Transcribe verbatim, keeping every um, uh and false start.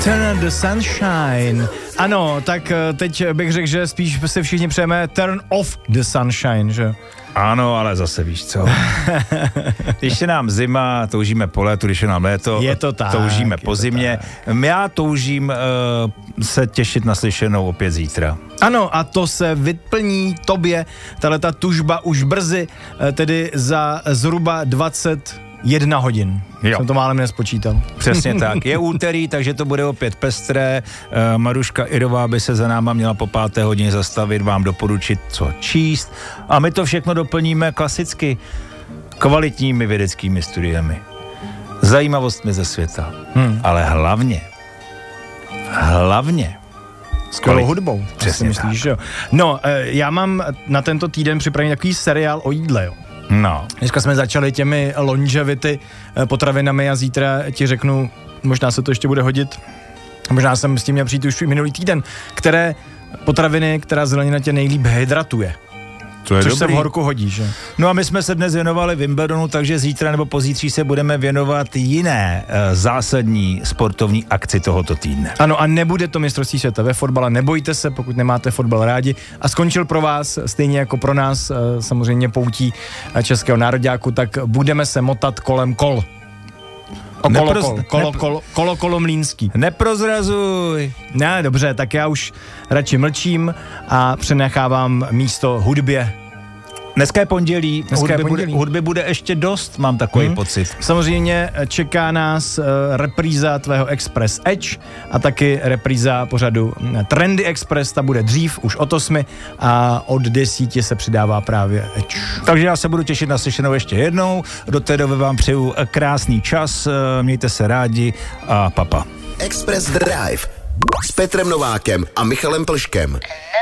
Turn the sunshine. Ano, tak teď bych řekl, že spíš si všichni přejeme turn off the sunshine, že? Ano, ale zase víš co. Když je nám zima, toužíme po létu, když je nám léto, je to tak, toužíme po zimě. Já toužím uh, se těšit na slyšenou opět zítra. Ano, a to se vyplní tobě, tahleta tužba už brzy, tedy za zhruba dvacet jedna hodin. Jo. Jsem to málem nespočítal. Přesně tak. Je úterý, takže to bude opět pestré. Maruška Irová by se za náma měla po páté hodině zastavit, vám doporučit, co číst. A my to všechno doplníme klasicky kvalitními vědeckými studiemi. Zajímavostmi ze světa. Hmm. Ale hlavně, hlavně skvělou hudbou. Přesně myslíš, jo. No, já mám na tento týden připravený takový seriál o jídle, jo. No. Dneska jsme začali těmi longevity potravinami a zítra ti řeknu, možná se to ještě bude hodit, možná jsem s tím měl přijít už minulý týden, které potraviny, která zelenina tě nejlíp hydratuje. To je Což dobrý. se v horku hodí, že? No a my jsme se dnes věnovali Wimbledonu, takže zítra nebo pozítří se budeme věnovat jiné e, zásadní sportovní akci tohoto týdne. Ano, a nebude to mistrovství světa ve fotbale, nebojte se, pokud nemáte fotbal rádi. A skončil pro vás, stejně jako pro nás, e, samozřejmě poutí českého nároďáku, tak budeme se motat kolem kol. Okolo Neproz... kol, kolo, Nepro... kolo, kolo, kolo mlýnský. Neprozrazuj. Ne, dobře, tak já už radši mlčím a přenechávám místo hudbě. Dneska je pondělí, Dneska hudby, je pondělí. Bude, hudby bude ještě dost, mám takový hmm. pocit. Samozřejmě čeká nás uh, repríza tvého Express Edge a taky repríza pořadu Trendy Express, ta bude dřív, už od osmi a od desíti se přidává právě Edge. Takže já se budu těšit na slyšenou ještě jednou, do té doby vám přeju krásný čas, mějte se rádi a papa. Express Drive s Petrem Novákem a Michalem Plškem.